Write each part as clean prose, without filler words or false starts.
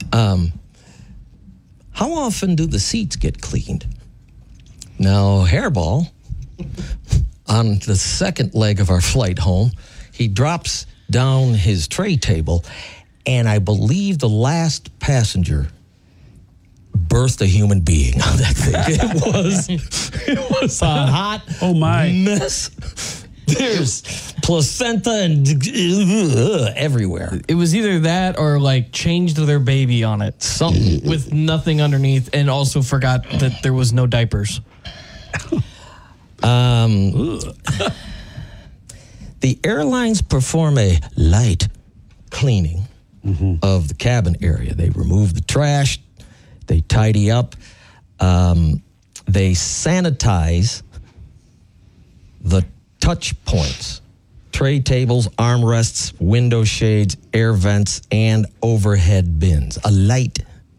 How often do the seats get cleaned? Now, Hairball, on the second leg of our flight home, he drops down his tray table, and I believe the last passenger birthed a human being on that thing. It was a hot mess. There's placenta and everywhere. It was either that or like changed their baby on it. Something with nothing underneath, and also forgot that there was no diapers. The airlines perform a light cleaning of the cabin area. They remove the trash, they tidy up, they sanitize the touch points, tray tables, armrests, window shades, air vents, and overhead bins. A light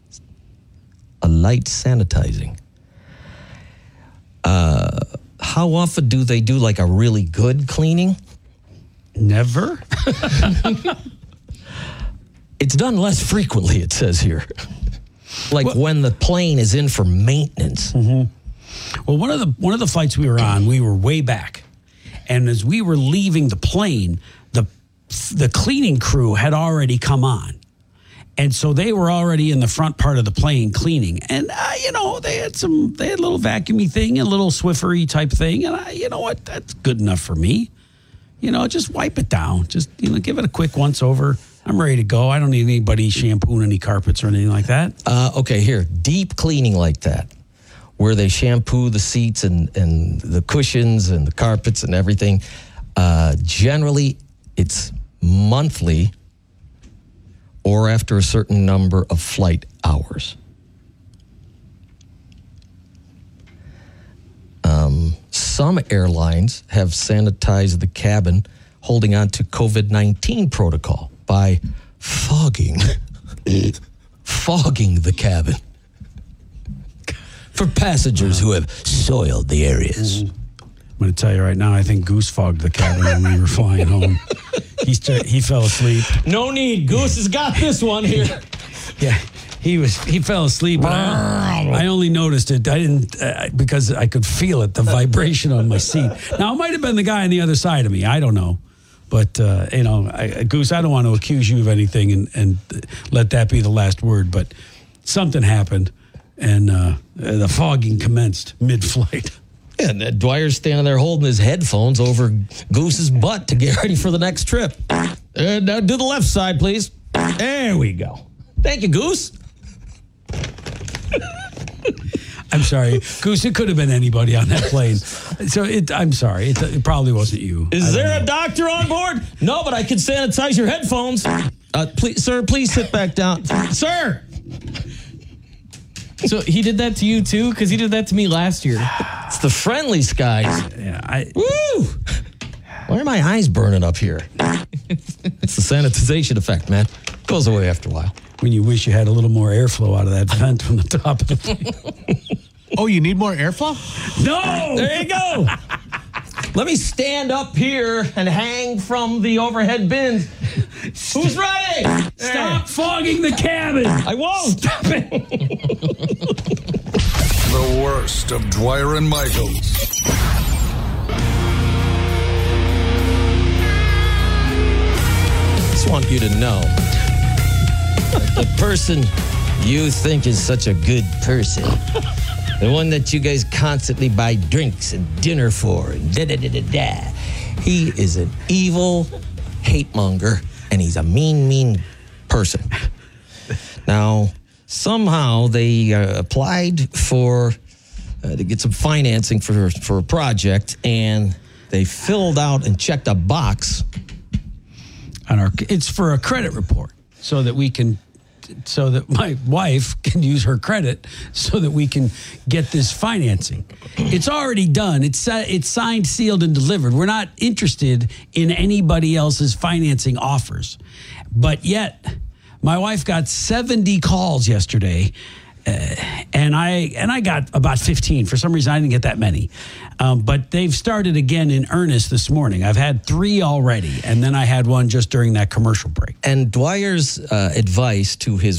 sanitizing. How often do they do like a really good cleaning? Never. It's done less frequently, it says here. Like when the plane is in for maintenance. Well, one of the flights we were on, we were way back. And as we were leaving the plane, the cleaning crew had already come on. And so they were already in the front part of the plane cleaning. And, they had a little vacuumy thing, a little Swiffery type thing. And you know what? That's good enough for me. Just wipe it down. Just, give it a quick once over. I'm ready to go. I don't need anybody shampooing any carpets or anything like that. Okay, here. Deep cleaning like that, where they shampoo the seats and the cushions and the carpets and everything. Generally, it's monthly or after a certain number of flight hours. Some airlines have sanitized the cabin holding on to COVID-19 protocol by fogging the cabin for passengers who have soiled the areas. I'm going to tell you right now, I think Goose fogged the cabin when we were flying home. He fell asleep. No need. Goose has got this one here. Yeah, he fell asleep. But I only noticed it. I didn't because I could feel it, the vibration on my seat. Now, it might have been the guy on the other side of me. I don't know. But, Goose, I don't want to accuse you of anything and let that be the last word. But something happened, and the fogging commenced mid-flight. Yeah, and Dwyer's standing there holding his headphones over Goose's butt to get ready for the next trip. Now do the left side, please. There we go. Thank you, Goose. I'm sorry, Goose. It could have been anybody on that plane. So I'm sorry. It probably wasn't you. Is there a doctor on board? No, but I can sanitize your headphones. Please, sir, please sit back down. Sir. So he did that to you too? Because he did that to me last year. It's the friendly skies. Yeah, Woo! Why are my eyes burning up here? It's the sanitization effect, man. Goes away after a while. When you wish you had a little more airflow out of that vent from the top of the plane. Oh, you need more airflow? No! There you go. Let me stand up here and hang from the overhead bins. Who's ready? Stop fogging the cabin. I won't. Stop it. The worst of Dwyer and Michaels. Just want you to know that the person you think is such a good person, the one that you guys constantly buy drinks and dinner for, and da-da-da-da-da, he is an evil hate monger, and he's a mean person. Now, somehow they applied for to get some financing for a project, and they filled out and checked a box. It's for a credit report, so that my wife can use her credit so that we can get this financing. It's already done. It's signed, sealed, and delivered. We're not interested in anybody else's financing offers. But yet, my wife got 70 calls yesterday, and I got about 15. For some reason, I didn't get that many. But they've started again in earnest this morning. I've had 3 already, and then I had one just during that commercial break. And Dwyer's advice to his